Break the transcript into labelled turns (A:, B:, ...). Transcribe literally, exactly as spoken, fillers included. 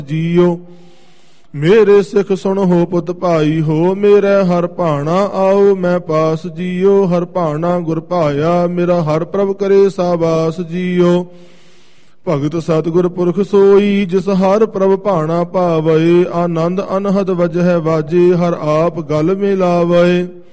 A: JIO. ਮੇਰੇ ਸਿੱਖ ਸੁਣ ਹੋ ਪੁੱਤ ਭਾਈ ਹੋ, ਮੇਰੇ ਹਰ ਭਾਣਾ ਆਓ ਮੈਂ ਪਾਸ ਜੀਓ। ਹਰ ਭਾਣਾ ਗੁਰ ਭਾਇਆ, ਮੇਰਾ ਹਰ ਪ੍ਰਭ ਕਰੇ ਸਾਬਾਸ ਜੀਓ। ਭਗਤ ਸਤਿਗੁਰ ਪੁਰਖ ਸੋਈ, ਜਿਸ ਹਰ ਪ੍ਰਭ ਭਾਣਾ ਭਾਵੈ। ਆਨੰਦ ਅਨਹਦ ਵਜਹਿ ਵਾਜੇ, ਹਰ ਆਪ ਗਲ ਮਿਲਾਵੈ।